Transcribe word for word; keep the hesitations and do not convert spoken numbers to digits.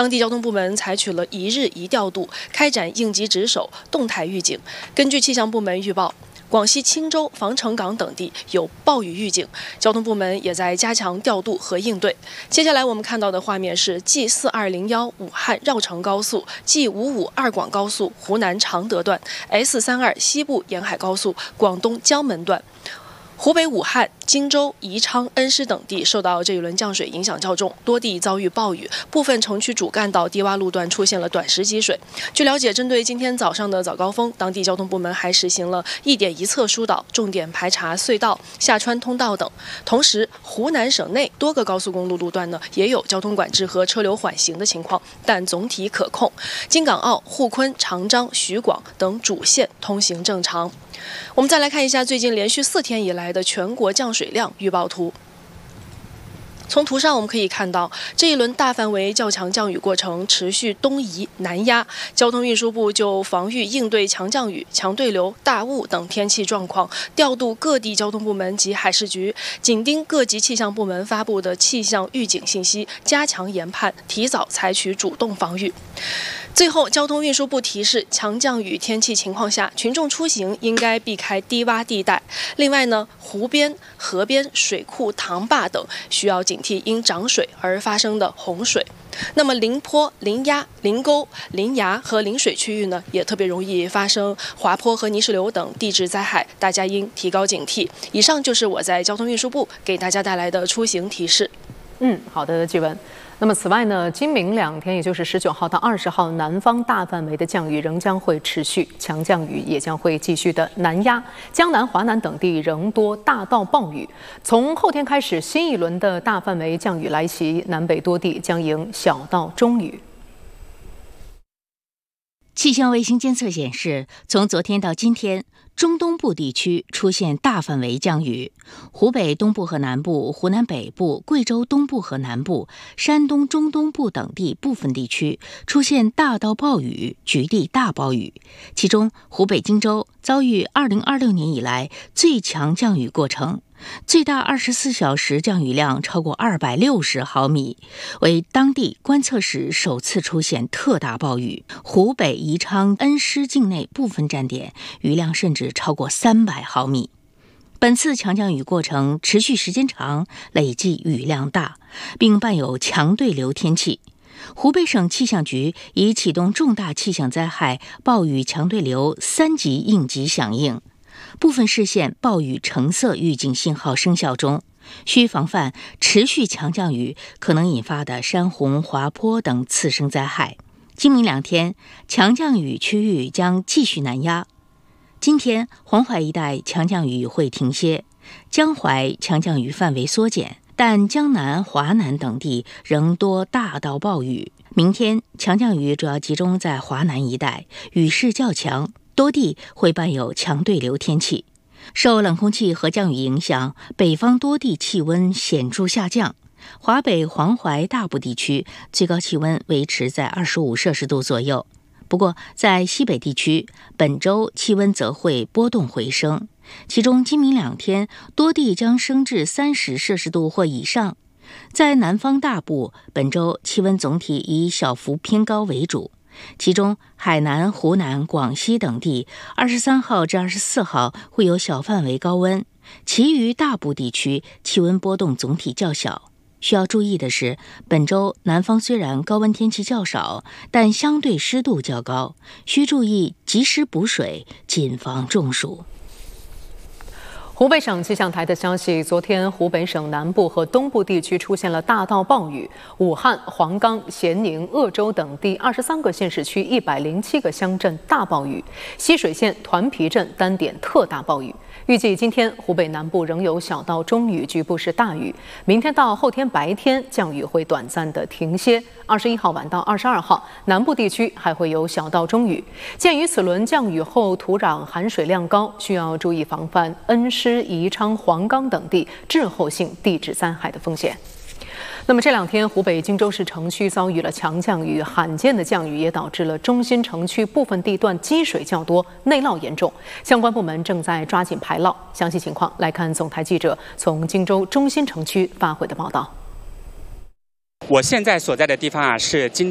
当地交通部门采取了一日一调度，开展应急值守、动态预警。根据气象部门预报，广西钦州、防城港等地有暴雨预警，交通部门也在加强调度和应对。接下来我们看到的画面是 G 四二零一武汉绕城高速、G 五五二广高速湖南常德段、S 三二西部沿海高速广东江门段。湖北武汉、荆州、宜昌、恩施等地受到这一轮降水影响较重，多地遭遇暴雨，部分城区主干道低洼路段出现了短时积水。据了解，针对今天早上的早高峰，当地交通部门还实行了一点一侧疏导，重点排查隧道、下穿通道等。同时，湖南省内多个高速公路路段呢也有交通管制和车流缓行的情况，但总体可控。京港澳、沪昆、长张、徐广等主线通行正常。我们再来看一下最近连续四天以来的全国降水量预报图。从图上我们可以看到，这一轮大范围较强降雨过程持续东移南压，交通运输部就防御应对强降雨、强对流、大雾等天气状况，调度各地交通部门及海事局，紧盯各级气象部门发布的气象预警信息，加强研判，提早采取主动防御。最后，交通运输部提示，强降雨天气情况下，群众出行应该避开低洼地带。另外呢，湖边、河边、水库、塘坝等需要警惕因涨水而发生的洪水。那么临坡、临崖、临沟、临崖和临水区域呢，也特别容易发生滑坡和泥石流等地质灾害，大家应提高警惕。以上就是我在交通运输部给大家带来的出行提示。 嗯，好的，纪文。那么此外呢，今明两天，也就是十九号到二十号，南方大范围的降雨仍将会持续，强降雨也将会继续的南压，江南、华南等地仍多大到暴雨。从后天开始，新一轮的大范围降雨来袭，南北多地将迎小到中雨。 气象卫星监测显示，从昨天到今天，中东部地区出现大范围降雨，湖北东部和南部、湖南北部、贵州东部和南部、山东中东部等地部分地区出现大到暴雨、局地大暴雨。其中，湖北荆州遭遇二零二六年以来最强降雨过程，最大二十四小时降雨量超过二百六十毫米，为当地观测史首次出现特大暴雨。湖北宜昌恩施境内部分站点雨量甚至超过三百毫米。本次强降雨过程持续时间长，累计雨量大，并伴有强对流天气。湖北省气象局已启动重大气象灾害暴雨强对流三级应急响应，部分市县暴雨橙色预警信号生效中，需防范持续强降雨可能引发的山洪、滑坡等次生灾害。今明两天，强降雨区域将继续南压。今天，黄淮一带强降雨会停歇，江淮强降雨范围缩减，但江南、华南等地仍多大到暴雨。明天，强降雨主要集中在华南一带，雨势较强，多地会伴有强对流天气。受冷空气和降雨影响，北方多地气温显著下降。华北、黄淮大部地区最高气温维持在二十五摄氏度左右。不过，在西北地区，本周气温则会波动回升，其中今明两天多地将升至三十摄氏度或以上。在南方大部，本周气温总体以小幅偏高为主。其中，海南、湖南、广西等地二十三号至二十四号会有小范围高温，其余大部地区气温波动总体较小。需要注意的是，本周南方虽然高温天气较少，但相对湿度较高，需注意及时补水，谨防中暑。 湖北省气象台的消息，昨天湖北省南部和东部地区出现了大到暴雨，武汉、黄冈、咸宁、鄂州等地二十三个县市区一百零七个乡镇大暴雨，西水县团皮镇单点特大暴雨。预计今天湖北南部仍有小到中雨，局部是大雨。明天到后天白天降雨会短暂的停歇。二十一号晚到二十二号，南部地区还会有小到中雨。鉴于此轮降雨后土壤含水量高，需要注意防范恩施、宜昌、黄冈等地滞后性地质灾害的风险。那么这两天，湖北荆州市城区遭遇了强降雨，罕见的降雨也导致了中心城区部分地段积水较多，内涝严重。相关部门正在抓紧排涝。详细情况来看总台记者从荆州中心城区发回的报道。 我现在所在的地方啊，是荆